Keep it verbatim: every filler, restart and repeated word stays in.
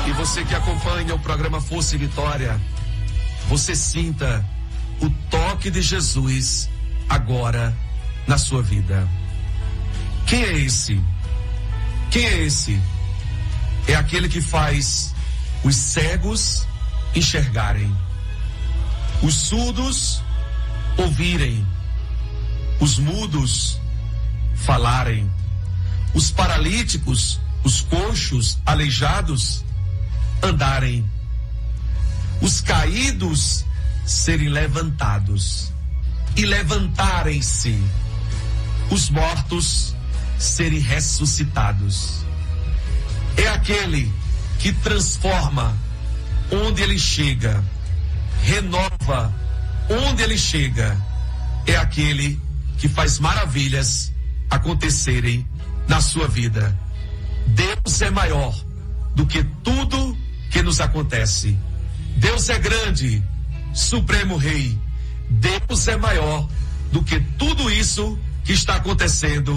E você que acompanha o programa Força e Vitória, você sinta o toque de Jesus agora na sua vida. Quem é esse? Quem é esse? É aquele que faz os cegos enxergarem, os surdos ouvirem, os mudos falarem, os paralíticos, os coxos, aleijados andarem, os caídos serem levantados e levantarem-se, os mortos serem ressuscitados. É aquele que transforma onde ele chega, renova onde ele chega. É aquele que faz maravilhas acontecerem na sua vida. Deus é maior do que tudo que nos acontece. Deus é grande, Supremo Rei. Deus é maior do que tudo isso que está acontecendo